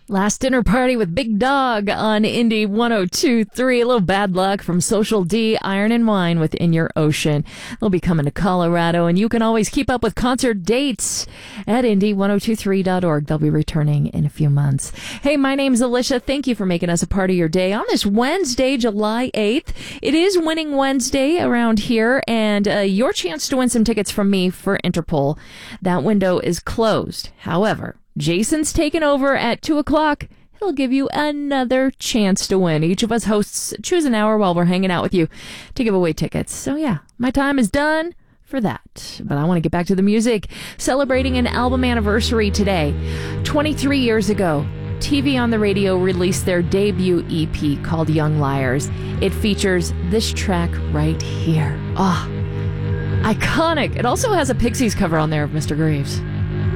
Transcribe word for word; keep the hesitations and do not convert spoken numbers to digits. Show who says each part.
Speaker 1: Last dinner party with Big Dog on Indie one oh two point three. A little bad luck from Social D, Iron and Wine with In Your Ocean. They'll be coming to Colorado, and you can always keep up with concert dates at indie one oh two three dot org. They'll be returning in a few months. Hey, my name's Alicia. Thank you for making us a part of your day on this Wednesday, July eighth. It is Winning Wednesday around here, and uh, your chance to win some tickets from me for Interpol. That window is closed. However, Jason's taken over at two o'clock. He'll give you another chance to win. Each of us hosts choose an hour while we're hanging out with you to give away tickets. So yeah, my time is done for that. But I want to get back to the music. Celebrating an album anniversary today. twenty-three years ago, T V on the Radio released their debut E P called Young Liars. It features this track right here. Ah, oh, iconic. It also has a Pixies cover on there of Mister Graves.